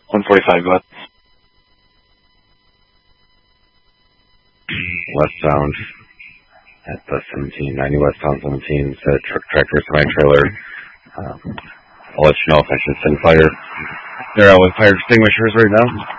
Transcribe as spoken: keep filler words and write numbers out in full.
one forty-five, go ahead. Westbound at the seventeen ninety westbound seventeen, it's a truck tractor semi-trailer. Um, I'll let you know if I should send fire. They're out with fire extinguishers right now.